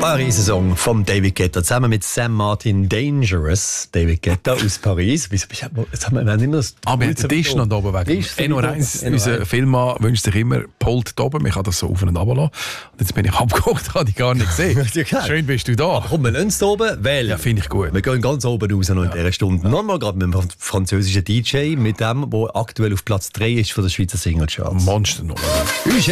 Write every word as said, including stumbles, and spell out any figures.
Ein Riesensong von David Guetta zusammen mit Sam Martin, Dangerous. David Guetta aus Paris. Wieso bist du, jetzt haben wir nicht mehr das Aber der Tisch noch da oben weg. N O eins, unser Filmmann wünscht sich immer Pult da oben. Ich kann das so auf und ab lassen. Und jetzt bin ich abgeguckt, habe ich gar nicht gesehen. Schön bist du da. Aber komm, wir lassen es da oben, weil ja, finde ich gut. Wir gehen ganz oben raus noch in ja. dieser Stunde. Ja. Nochmal gerade mit dem französischen D J, mit dem, der aktuell auf Platz drei ist von der Schweizer Singlecharts. Monster noch.